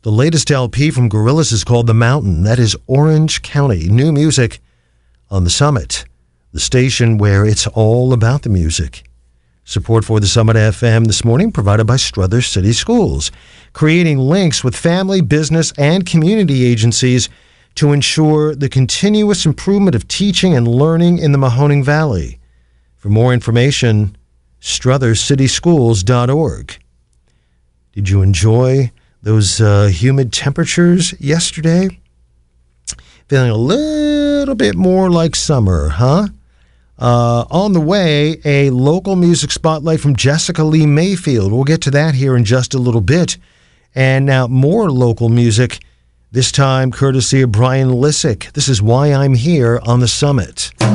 The latest LP from Gorillaz is called The Mountain. That is Orange County. New music on the Summit, the station where it's all about the music. Support for the Summit FM this morning provided by Struthers City Schools, creating links with family, business, and community agencies to ensure the continuous improvement of teaching and learning in the Mahoning Valley. For more information, StrutherCitySchools.org. Did you enjoy those humid temperatures yesterday? Feeling a little bit more like summer, huh? On the way, a local music spotlight from Jessica Lee Mayfield. We'll get to that here in just a little bit. And now more local music, this time courtesy of Brian Lissick. This is Why I'm Here on the Summit.